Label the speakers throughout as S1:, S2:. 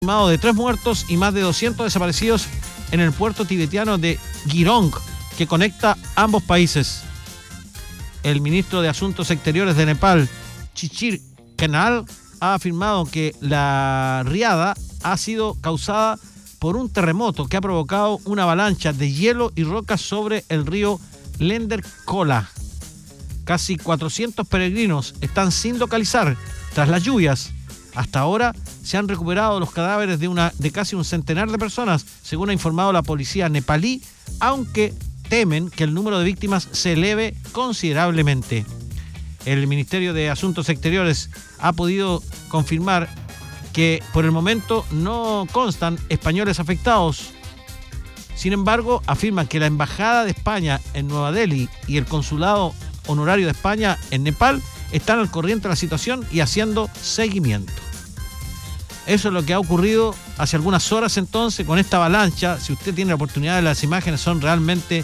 S1: De 3 muertos y más de 200 desaparecidos en el puerto tibetano de Girong, que conecta ambos países. El ministro de Asuntos Exteriores de Nepal, Chichir Kenal, ha afirmado que la riada ha sido causada por un terremoto que ha provocado una avalancha de hielo y rocas sobre el río Lenderkola. Casi 400 peregrinos están sin localizar tras las lluvias. Hasta ahora se han recuperado los cadáveres de casi un centenar de personas, según ha informado la policía nepalí, aunque temen que el número de víctimas se eleve considerablemente. El Ministerio de Asuntos Exteriores ha podido confirmar que por el momento no constan españoles afectados. Sin embargo, afirman que la Embajada de España en Nueva Delhi y el Consulado Honorario de España en Nepal están al corriente de la situación y haciendo seguimiento. Eso es lo que ha ocurrido hace algunas horas entonces con esta avalancha. Si usted tiene la oportunidad, las imágenes son realmente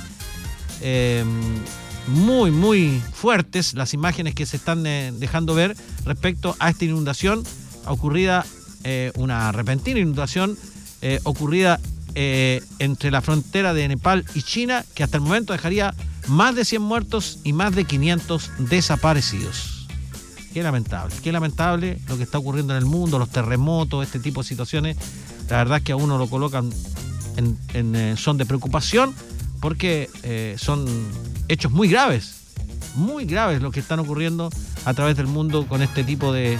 S1: muy, muy fuertes, las imágenes que se están dejando ver respecto a esta inundación ocurrida, una repentina inundación ocurrida entre la frontera de Nepal y China, que hasta el momento dejaría más de 100 muertos y más de 500 desaparecidos. Qué lamentable lo que está ocurriendo en el mundo, los terremotos, este tipo de situaciones. La verdad es que a uno lo colocan en son de preocupación porque son hechos muy graves lo que están ocurriendo a través del mundo con este tipo de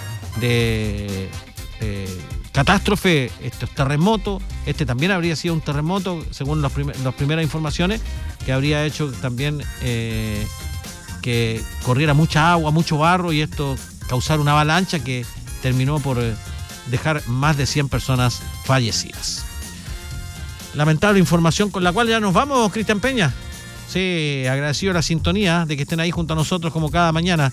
S1: catástrofe, estos terremotos. Este también habría sido un terremoto, según las primeras informaciones, que habría hecho también que corriera mucha agua, mucho barro, y esto causar una avalancha que terminó por dejar más de 100 personas fallecidas. Lamentable información con la cual ya nos vamos, Cristian Peña. Sí, agradecido la sintonía de que estén ahí junto a nosotros como cada mañana.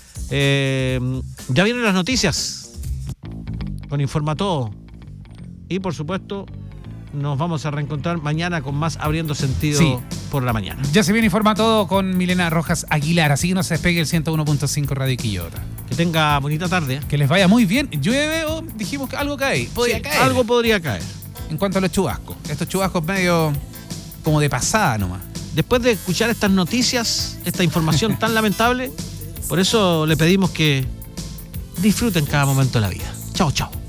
S1: Ya vienen las noticias con Informa Todo. Y por supuesto, nos vamos a reencontrar mañana con más Abriendo Sentido por la mañana.
S2: Ya se viene Informa Todo con Milena Rojas Aguilar, así que no se despegue el 101.5 Radio Quillota.
S1: Que tenga bonita tarde.
S2: Que les vaya muy bien. Llueve o dijimos que algo cae. Podría caer.
S1: Algo podría caer.
S2: En cuanto a los chubascos. Estos chubascos medio como de pasada nomás.
S1: Después de escuchar estas noticias, esta información tan lamentable, por eso le pedimos que disfruten cada momento de la vida. Chao, chao.